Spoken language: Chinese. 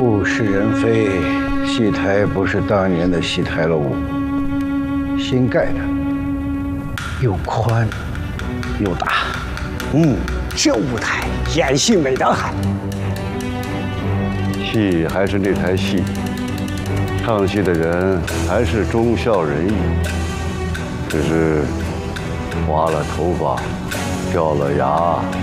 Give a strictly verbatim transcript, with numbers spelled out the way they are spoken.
物是人非，戏台不是当年的戏台喽，新盖的，又宽又大。 嗯，这舞台演戏美得很。 戏还是那台戏，唱戏的人还是忠孝仁义，只是花了头发，掉了牙。